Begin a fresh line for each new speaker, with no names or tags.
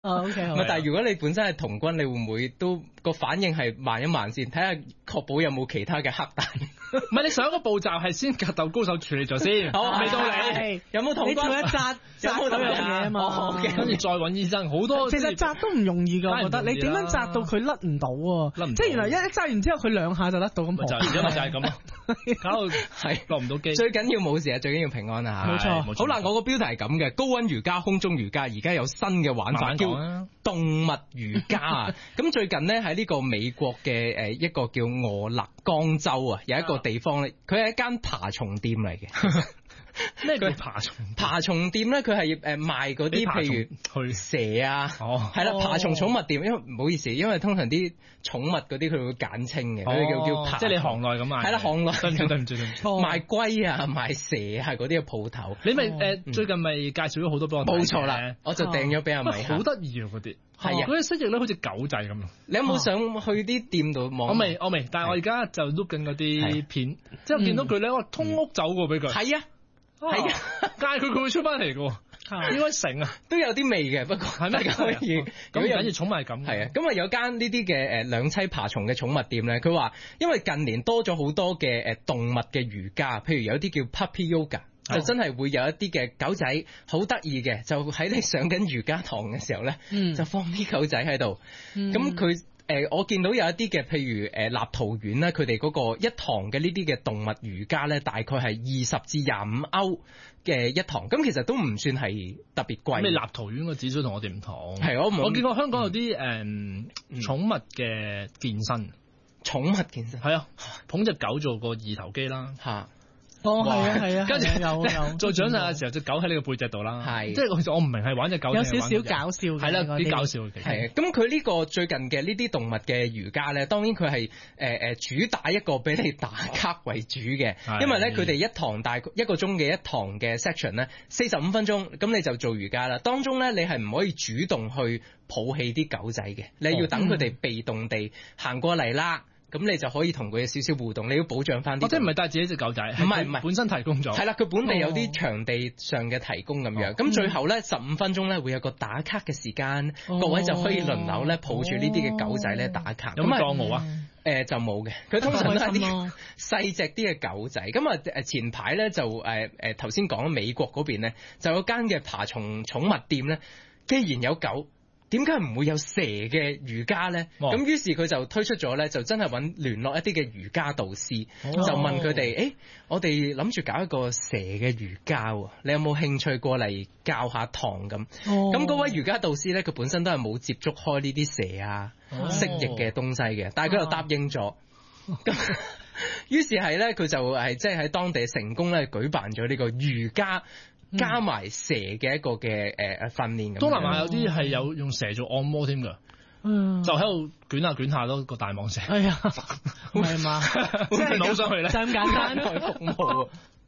OK， 好。
但係如果你本身係童軍，你會唔會都個反應係慢一慢先，睇下確保有冇其他嘅黑帶？
唔係你上一個步驟係先格鬥高手處理咗先，未到你
有冇童軍？
你做一紮嗰樣嘢啊嘛，
跟住再揾醫生，好多
其實紮都唔容易㗎，我覺得你點樣紮到佢甩唔到喎？即係原來一紮完之後佢兩下就甩到咁，
就係咁咯，搞到係落唔到機。
最緊要冇事啊，最緊要平安啊！
冇錯。
好啦，我個標題係咁嘅，高溫瑜伽、空中瑜伽，而家有新嘅玩法叫動物瑜伽啊！咁最近呢，喺呢個美國嘅一個叫俄勒岡州啊，有一個地方咧，佢係一間爬蟲店嚟嘅。
咩叫爬蟲？
爬蟲店咧，佢係賣嗰啲譬如蛇啊，係啦，爬蟲寵物店。因為唔好意思，因為通常啲寵物嗰啲佢會簡稱嘅，佢叫爬蟲。
即係你行內咁賣。係
啦，行內。
對唔住。
賣龜啊，賣蛇啊嗰啲嘅鋪頭。
你咪最近咪介紹咗好多俾我睇。
冇錯啦，我就訂咗俾阿米。
好得意啊嗰啲。係啊，嗰啲蜥蜴咧好似狗仔咁。
你有冇想去啲店度望？
我未，但係我而家就碌緊嗰啲片，即係見到佢咧，我通屋走過俾佢。
係啊。係啊，
嗌佢會出翻嚟嘅，應該成啊，
都有啲味嘅，不過係咪可以？
咁緊要寵物係咁，
係啊，咁啊有間呢啲嘅兩棲爬蟲嘅寵物店咧，佢話因為近年多咗好多嘅動物嘅瑜伽，譬如有啲叫 Puppy Yoga，就真係會有一啲嘅狗仔好得意嘅，就喺你上緊瑜伽堂嘅時候咧，就放啲狗仔喺度，咁佢。我見到有一啲嘅，譬如立陶宛咧，佢哋嗰個一堂嘅呢啲嘅動物瑜伽咧，大概係20至25歐嘅一堂，咁其實都唔算係特別貴。
咩立陶宛個指數同我哋唔同？
係
我見過香港有啲寵物嘅健身，
寵物健身
係啊，捧隻狗做個二頭肌啦
嚇。
係啊，
跟住
有
做掌上嘅時候，隻狗喺你個背脊度啦，
係，
即係其實我唔明係玩隻狗，
有少少搞笑嘅，
係啦，幾搞笑嘅，
係。咁佢呢個最近嘅呢啲動物嘅瑜伽咧，當然佢係主打一個俾你打卡為主嘅，因為咧佢哋一堂大1個鐘嘅一堂嘅 section 咧，45分鐘，咁你就做瑜伽啦。當中咧你係唔可以主動去抱起啲狗仔嘅，你要等佢哋被動地行過嚟啦。咁你就可以同佢有少少互動，你要保障翻啲。
即係唔係帶自己隻狗仔？
唔係，
本身提供咗。
係啦，佢本地有啲場地上嘅提供咁樣。咁最後咧15分鐘咧會有個打卡嘅時間，各位就可以輪流咧抱住呢啲嘅狗仔咧打卡。
有冇藏獒啊？
就冇嘅，佢通常都係啲細隻啲嘅狗仔。咁啊前排咧就頭先講美國嗰邊咧就有間嘅爬蟲寵物店咧，既然有狗，點解唔會有蛇嘅瑜伽呢？咁於是佢就推出咗呢，就真係聯絡一啲嘅瑜伽導師，就問佢哋：我哋諗住搞一個蛇嘅瑜伽喎，你有冇興趣過嚟教下堂咁？咁嗰位瑜伽導師呢，佢本身都係冇接觸開呢啲蛇啊、蜥蜴嘅東西嘅，但係佢又答應咗。咁於是係呢，佢就係即係喺當地成功咧舉辦咗呢個瑜伽。加埋蛇嘅一個嘅訓練咁。
東南亞有啲係有用蛇做按摩添㗎，就喺度捲下咯個大蟒蛇。
哎呀，唔係嘛，
即係好想去咧，
就咁簡單
服務。